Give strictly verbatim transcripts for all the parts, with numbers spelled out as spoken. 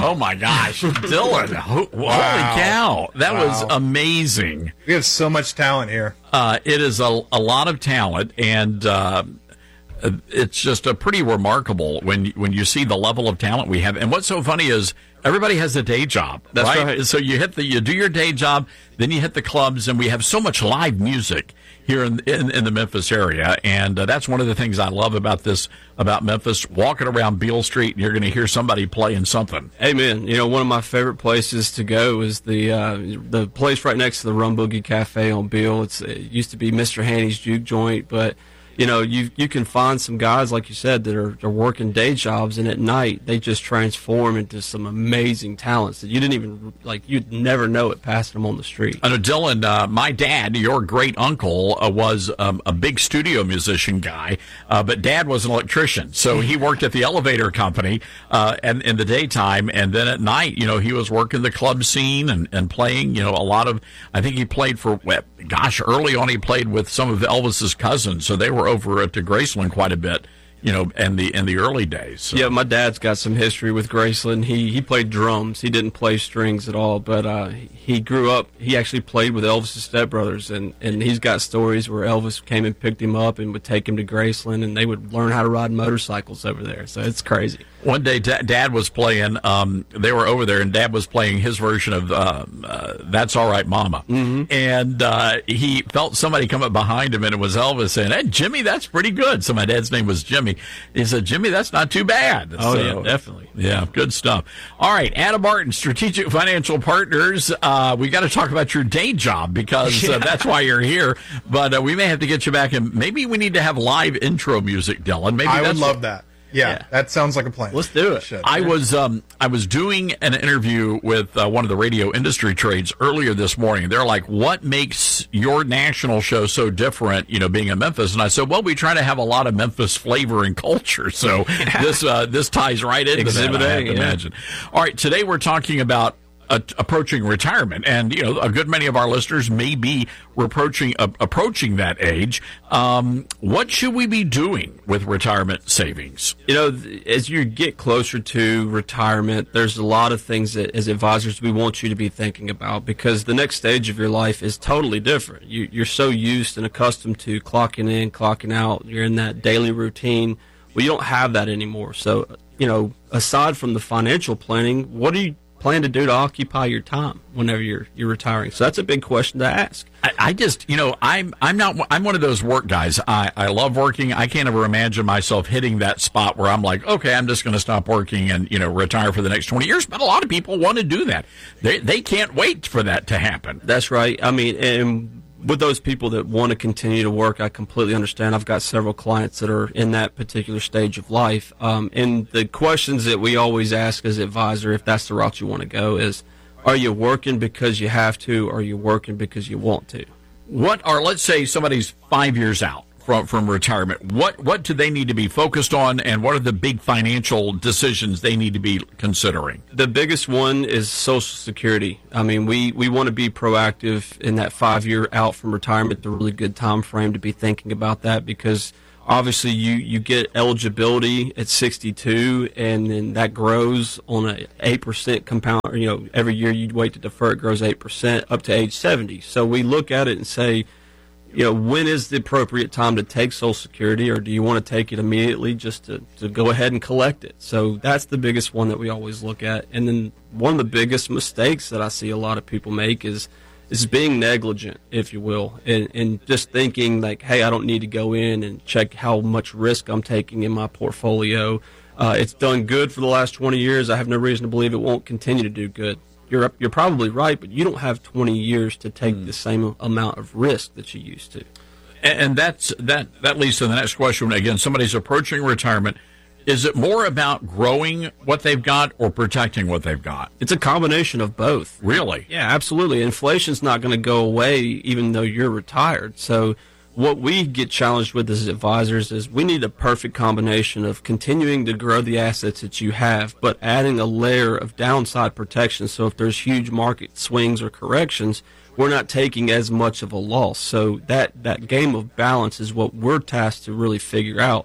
Oh, my gosh. Dylan, ho- Wow. holy cow. That Wow. was amazing. We have so much talent here. Uh, it is a, a lot of talent, and uh, it's just a pretty remarkable when when you see the level of talent we have. And what's so funny is everybody has a day job. That's right. right. So you hit the you do your day job, then you hit the clubs, and we have so much live music here in in, in the Memphis area, and uh, that's one of the things I love about this about Memphis. Walking around Beale Street, and you're going to hear somebody playing something. Amen. You know, one of my favorite places to go is the uh, the place right next to the Rum Boogie Cafe on Beale. It's, it used to be Mister Haney's Juke Joint, but you know, you you can find some guys, like you said, that are, are working day jobs, and at night they just transform into some amazing talents that you didn't even, like, you'd never know it passing them on the street. I know, Dylan, uh, my dad, your great uncle, uh, was um, a big studio musician guy, uh, but Dad was an electrician, so he worked at the elevator company uh, and in the daytime, and then at night, you know, he was working the club scene and, and playing, you know, a lot of, I think he played for, gosh, early on he played with some of Elvis's cousins, so they were over at the Graceland quite a bit, you know, in the in the early days. So. Yeah, my dad's got some history with Graceland. He he played drums. He didn't play strings at all, but uh, he grew up. He actually played with Elvis's stepbrothers, and, and he's got stories where Elvis came and picked him up and would take him to Graceland, and they would learn how to ride motorcycles over there. So it's crazy. One day, da- Dad was playing. Um, they were over there, and Dad was playing his version of uh, uh, "That's All Right, Mama," mm-hmm. and uh, he felt somebody come up behind him, and it was Elvis saying, "Hey, Jimmy, that's pretty good." So my dad's name was Jimmy. He said, "Jimmy, that's not too bad." Oh, so, yeah, definitely. Yeah, good stuff. All right, Adam Martin, Strategic Financial Partners. Uh, we got to talk about your day job because uh, that's why you're here. But uh, we may have to get you back, and maybe we need to have live intro music, Dylan. Maybe I that's would love what, that. Yeah, Yeah. that sounds like a plan. Let's do it. Should. I was um, I was doing an interview with uh, one of the radio industry trades earlier this morning. They're like, "What makes your national show so different?" You know, being in Memphis, and I said, "Well, we try to have a lot of Memphis flavor and culture." So this uh, this ties right into Exhibit that, I A, have to yeah. imagine. All right, today we're talking about Uh, approaching retirement, and you know a good many of our listeners may be approaching uh, approaching that age. Um, what should we be doing with retirement savings? You know, th- as you get closer to retirement, there's a lot of things that, as advisors, we want you to be thinking about because the next stage of your life is totally different. You, you're so used and accustomed to clocking in, clocking out. You're in that daily routine. Well, you don't have that anymore. So, you know, aside from the financial planning, what do you plan to do to occupy your time whenever you're you're retiring? So that's a big question to ask. I, I just, you know, I'm I'm not I'm one of those work guys. I, I love working. I can't ever imagine myself hitting that spot where I'm like, okay, I'm just going to stop working and, you know, retire for the next twenty years. But a lot of people want to do that. They they can't wait for that to happen. That's right. I mean, and with those people that want to continue to work, I completely understand. I've got several clients that are in that particular stage of life. Um, and the questions that we always ask as advisor, if that's the route you want to go, is, are you working because you have to, or are you working because you want to? What are, let's say somebody's five years out from from retirement. What what do they need to be focused on, and what are the big financial decisions they need to be considering? The biggest one is Social Security. I mean, we, we want to be proactive in that five year out from retirement. It's a really good time frame to be thinking about that because obviously you, you get eligibility at sixty-two, and then that grows on an eight percent compound. You know, every year you wait to defer, it grows eight percent up to age seventy. So we look at it and say, you know, when is the appropriate time to take Social Security, or do you want to take it immediately just to, to go ahead and collect it? So that's the biggest one that we always look at. And then one of the biggest mistakes that I see a lot of people make is is being negligent, if you will, and, and just thinking like, hey, I don't need to go in and check how much risk I'm taking in my portfolio. Uh, it's done good for the last twenty years. I have no reason to believe it won't continue to do good. You're you're probably right, but you don't have twenty years to take mm. the same amount of risk that you used to. And, and that's that that leads to the next question. Again, somebody's approaching retirement. Is it more about growing what they've got or protecting what they've got? It's a combination of both. Really? Yeah, absolutely. Inflation's not going to go away even though you're retired. So what we get challenged with as advisors is we need a perfect combination of continuing to grow the assets that you have, but adding a layer of downside protection. So if there's huge market swings or corrections, we're not taking as much of a loss. So that, that game of balance is what we're tasked to really figure out.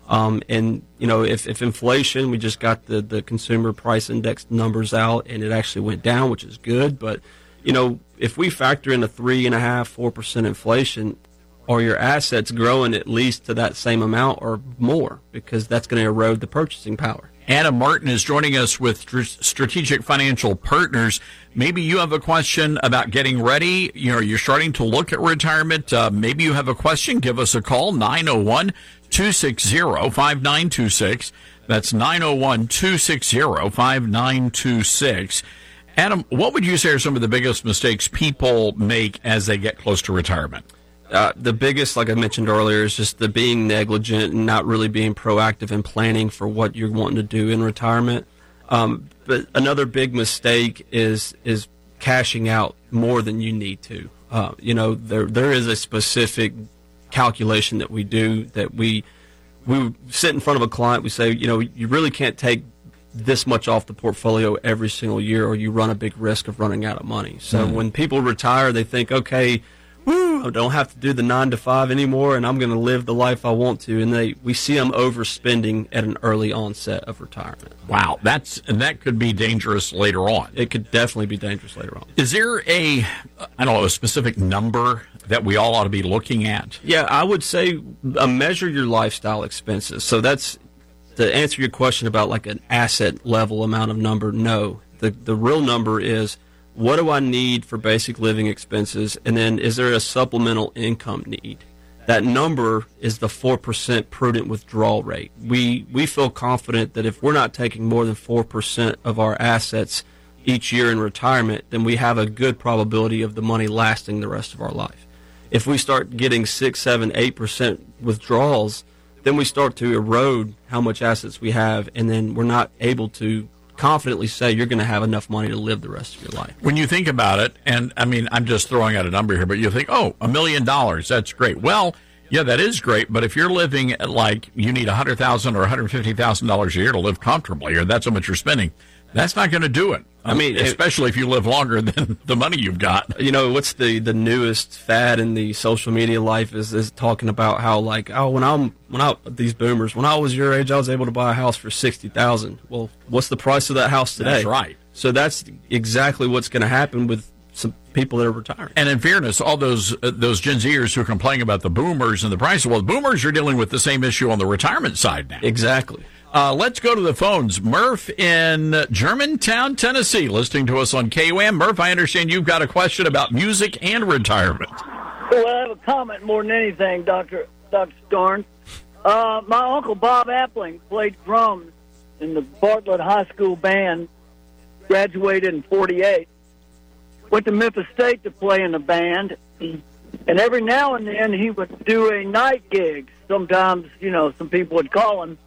Um, and, you know, if, if inflation, we just got the, the consumer price index numbers out, and it actually went down, which is good. But, you know, if we factor in a three and a half, four percent inflation, are your assets growing at least to that same amount or more? Because that's going to erode the purchasing power. Adam Martin is joining us with Strategic Financial Partners. Maybe you have a question about getting ready. You know, you're starting to look at retirement. Uh, maybe you have a question. Give us a call, nine oh one, two six zero, five nine two six. That's nine oh one, two six zero, five nine two six. Adam, what would you say are some of the biggest mistakes people make as they get close to retirement? Uh, the biggest, like I mentioned earlier, is just the being negligent and not really being proactive in planning for what you're wanting to do in retirement. Um, but another big mistake is is cashing out more than you need to. Uh, you know, there there is a specific calculation that we do that we we sit in front of a client. We say, you know, you really can't take this much off the portfolio every single year, or you run a big risk of running out of money. So mm. when people retire, they think, okay, woo, I don't have to do the nine to five anymore, and I'm going to live the life I want to. And they, we see them overspending at an early onset of retirement. Wow, that's and that could be dangerous later on. It could definitely be dangerous later on. Is there a, I don't know, a specific number that we all ought to be looking at? Yeah, I would say uh, measure your lifestyle expenses. So that's to answer your question about like an asset level amount of number. No, the the real number is, what do I need for basic living expenses? And then is there a supplemental income need? That number is the four percent prudent withdrawal rate. We we feel confident that if we're not taking more than four percent of our assets each year in retirement, then we have a good probability of the money lasting the rest of our life. If we start getting six, seven, eight percent withdrawals, then we start to erode how much assets we have, and then we're not able to confidently say you're going to have enough money to live the rest of your life. When you think about it, and I mean, I'm just throwing out a number here, but you think, oh, a million dollars, that's great. Well, yeah, that is great, but if you're living at like you need one hundred thousand dollars or one hundred fifty thousand dollars a year to live comfortably, or that's how much you're spending, that's not going to do it. I mean, especially if you live longer than the money you've got. You know, what's the, the newest fad in the social media life is, is talking about how, like, oh, when I'm when I these boomers, when I was your age, I was able to buy a house for sixty thousand. Well, what's the price of that house today? That's right. So that's exactly what's going to happen with some people that are retiring. And in fairness, all those uh, those Gen Zers who are complaining about the boomers and the price, well, the boomers are dealing with the same issue on the retirement side now. Exactly. Uh, let's go to the phones. Murph in Germantown, Tennessee, listening to us on K W A M. Murph, I understand you've got a question about music and retirement. Well, I have a comment more than anything, Doctor Doctor Starnes. Uh, my uncle Bob Appling played drums in the Bartlett High School band, graduated in forty-eight. Went to Memphis State to play in the band, and every now and then he would do a night gig. Sometimes, you know, some people would call him.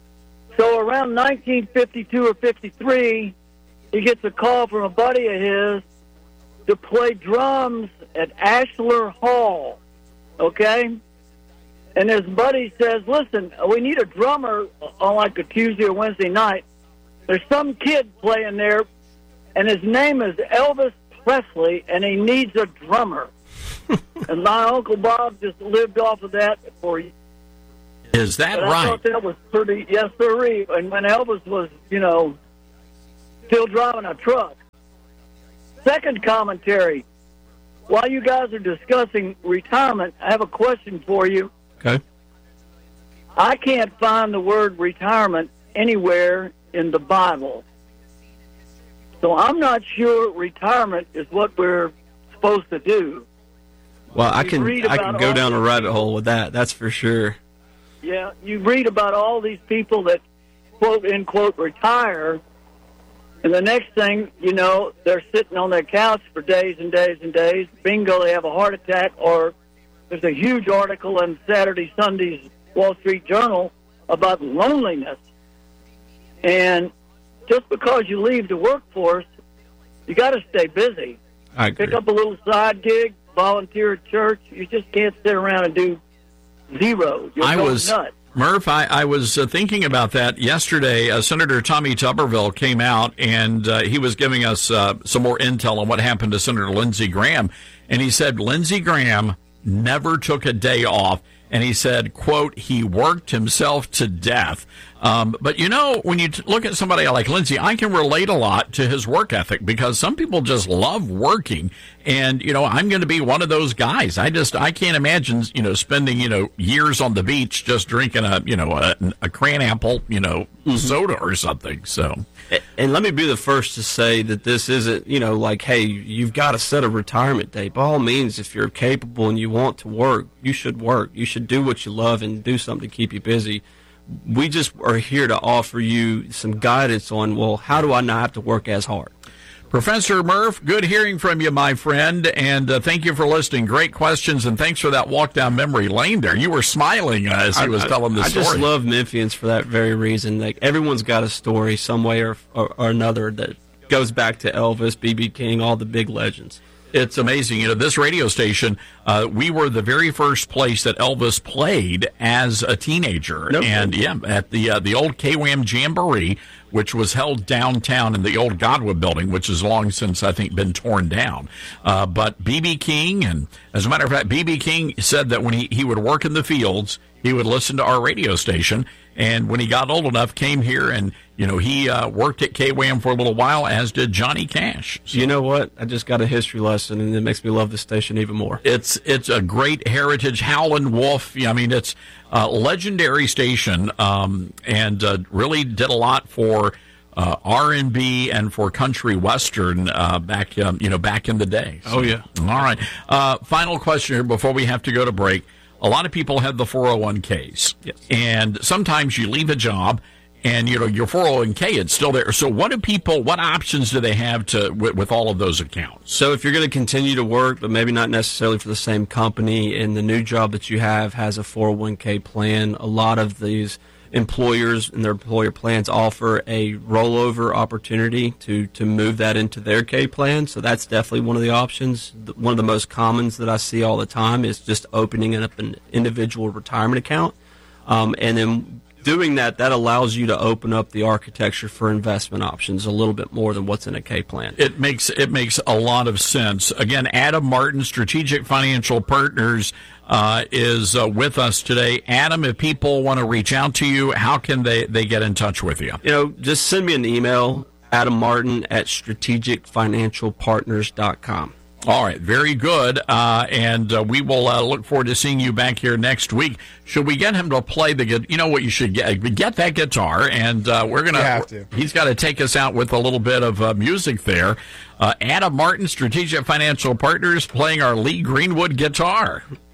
So around nineteen fifty-two or fifty-three, he gets a call from a buddy of his to play drums at Ashler Hall, okay? And his buddy says, listen, we need a drummer on like a Tuesday or Wednesday night. There's some kid playing there, and his name is Elvis Presley, and he needs a drummer. And my Uncle Bob just lived off of that for years. Is that but right? I thought that was pretty, yes, sir. And when Elvis was, you know, still driving a truck. Second commentary. While you guys are discussing retirement, I have a question for you. Okay. I can't find the word retirement anywhere in the Bible. So I'm not sure retirement is what we're supposed to do. Well, I can I can go down a rabbit hole with that. That's for sure. Yeah, you read about all these people that, quote, unquote, retire, and the next thing, you know, they're sitting on their couch for days and days and days. Bingo, they have a heart attack, or there's a huge article in Saturday, Sunday's Wall Street Journal about loneliness. And just because you leave the workforce, you got to stay busy. I agree. Pick up a little side gig, volunteer at church. You just can't sit around and do zero. You're I was nuts. Murph. I, I was uh, thinking about that yesterday. Uh, Senator Tommy Tuberville came out, and uh, he was giving us uh, some more intel on what happened to Senator Lindsey Graham. And he said Lindsey Graham never took a day off, and he said, quote, he worked himself to death. Um, but, you know, when you t- look at somebody like Lindsey, I can relate a lot to his work ethic because some people just love working. And, you know, I'm going to be one of those guys. I just, I can't imagine, you know, spending, you know, years on the beach just drinking a, you know, a, a cran apple, you know, mm-hmm. soda or something. So. And let me be the first to say that this isn't, you know, like, hey, you've got to set a retirement date. By all means, if you're capable and you want to work, you should work. You should do what you love and do something to keep you busy. We just are here to offer you some guidance on, well, how do I not have to work as hard? Professor Murph, good hearing from you, my friend, and uh, thank you for listening. Great questions, and thanks for that walk down memory lane there. You were smiling uh, as he was I, telling the I story. I just love Memphians for that very reason. Like, everyone's got a story some way or, or, or another that goes back to Elvis, B B King, all the big legends. It's amazing. You know, this radio station, uh, we were the very first place that Elvis played as a teenager. Nope. And, yeah, at the uh, the old K W A M Jamboree, which was held downtown in the old Godwin building, which has long since, I think, been torn down. Uh, but B B King, and as a matter of fact, B B King said that when he, he would work in the fields, he would listen to our radio station. And when he got old enough, came here and, you know, he uh, worked at K W A M for a little while, as did Johnny Cash. So, you know what? I just got a history lesson, and it makes me love the station even more. It's it's a great heritage. Howlin' Wolf. I mean, it's a legendary station, um, and uh, really did a lot for uh, R and B and for country western uh, back, um, you know, back in the day. So, oh yeah. All right. Uh, final question here before we have to go to break. A lot of people have the four oh one k's, yes. And sometimes you leave a job, and you know your four oh one k is still there. So, what do people? What options do they have to with, with all of those accounts? So, if you're going to continue to work, but maybe not necessarily for the same company, and the new job that you have has a four oh one k plan, a lot of these employers and their employer plans offer a rollover opportunity to, to move that into their K plan. So that's definitely one of the options. One of the most commons that I see all the time is just opening up an individual retirement account. Um, and then doing that, that allows you to open up the architecture for investment options a little bit more than what's in a K plan. It makes it makes a lot of sense. Again, Adam Martin, Strategic Financial Partners, uh, is uh, with us today. Adam, if people want to reach out to you, how can they, they get in touch with you? You know, just send me an email, Adam Martin at strategic financial partners dot com. All right, very good, uh, and uh, we will uh, look forward to seeing you back here next week. Should we get him to play the gu- you know what you should get get that guitar, and uh, we're gonna you have to. He's got to take us out with a little bit of uh, music there. Uh, Adam Martin, Strategic Financial Partners, playing our Lee Greenwood guitar.